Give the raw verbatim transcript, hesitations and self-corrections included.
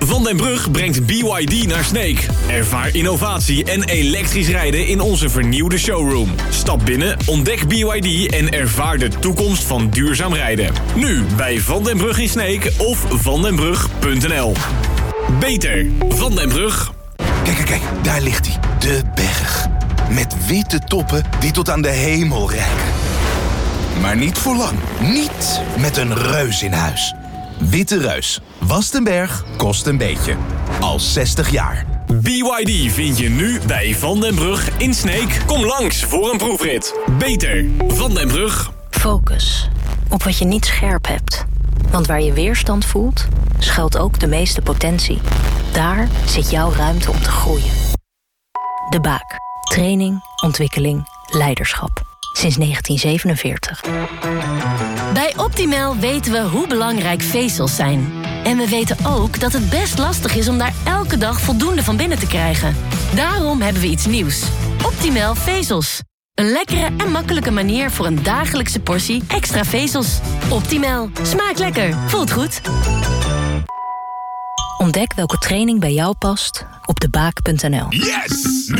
Van den Brug brengt B Y D naar Sneek. Ervaar innovatie en elektrisch rijden in onze vernieuwde showroom. Stap binnen, ontdek B Y D en ervaar de toekomst van duurzaam rijden. Nu bij Van den Brug in Sneek of vandenbrug punt n l. Beter Van den Brug. Kijk, kijk, kijk, daar ligt hij. De berg. Met witte toppen die tot aan de hemel reiken. Maar niet voor lang. Niet met een reus in huis. Witte Reus. Wast een berg, kost een beetje. Al zestig jaar. B Y D vind je nu bij Van den Brug in Sneek. Kom langs voor een proefrit. Beter Van den Brug. Focus op wat je niet scherp hebt. Want waar je weerstand voelt, schuilt ook de meeste potentie. Daar zit jouw ruimte om te groeien. De Baak. Training, ontwikkeling, leiderschap. Sinds negentien zevenenveertig. Bij Optimal weten we hoe belangrijk vezels zijn. En we weten ook dat het best lastig is om daar elke dag voldoende van binnen te krijgen. Daarom hebben we iets nieuws. Optimal vezels. Een lekkere en makkelijke manier voor een dagelijkse portie extra vezels. Optimal. Smaakt lekker. Voelt goed. Ontdek welke training bij jou past op debaak punt n l. Yes!